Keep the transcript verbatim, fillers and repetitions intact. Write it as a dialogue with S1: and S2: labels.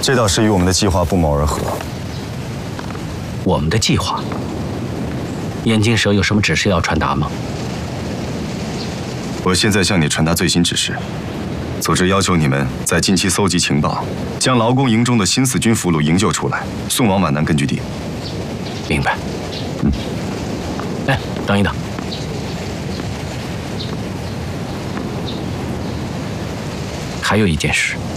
S1: 这倒是与我们的计划不谋而合。
S2: 我们的计划？眼镜蛇有什么指示要传达吗？
S1: 我现在向你传达最新指示。 组织要求你们在近期搜集情报，将劳工营中的新四军俘虏营救出来，送往皖南根据地。
S2: 明白。嗯。哎，等一等。还有一件事。